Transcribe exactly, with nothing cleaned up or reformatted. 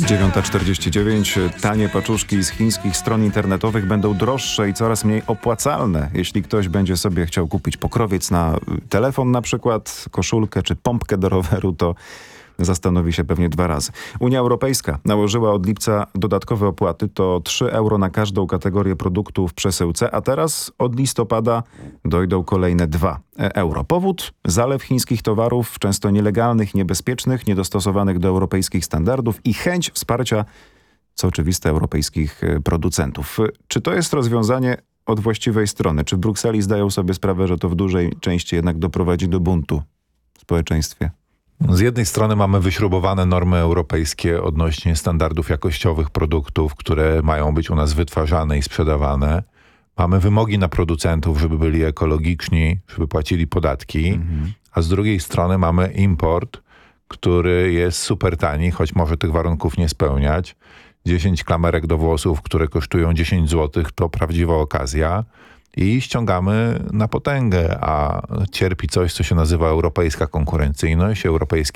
dziewiąta czterdzieści dziewięć. Tanie paczuszki z chińskich stron internetowych będą droższe i coraz mniej opłacalne. Jeśli ktoś będzie sobie chciał kupić pokrowiec na telefon na przykład, koszulkę czy pompkę do roweru, to zastanowi się pewnie dwa razy. Unia Europejska nałożyła od lipca dodatkowe opłaty, to trzy euro na każdą kategorię produktów w przesyłce, a teraz od listopada dojdą kolejne dwa euro. Powód? Zalew chińskich towarów, często nielegalnych, niebezpiecznych, niedostosowanych do europejskich standardów i chęć wsparcia, co oczywiste, europejskich producentów. Czy to jest rozwiązanie od właściwej strony? Czy w Brukseli zdają sobie sprawę, że to w dużej części jednak doprowadzi do buntu w społeczeństwie? Z jednej strony mamy wyśrubowane normy europejskie odnośnie standardów jakościowych produktów, które mają być u nas wytwarzane i sprzedawane. Mamy wymogi na producentów, żeby byli ekologiczni, żeby płacili podatki, mhm. a z drugiej strony mamy import, który jest super tani, choć może tych warunków nie spełniać. dziesięć klamerek do włosów, które kosztują dziesięć złotych, to prawdziwa okazja. I ściągamy na potęgę, a cierpi coś, co się nazywa europejska konkurencyjność, europejskie